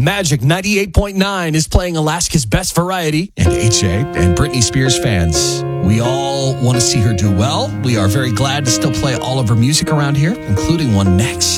Magic 98.9 is playing Alaska's Best Variety. And AJ and Britney Spears fans, we all want to see her do well. We are very glad to still play all of her music around here, including one next.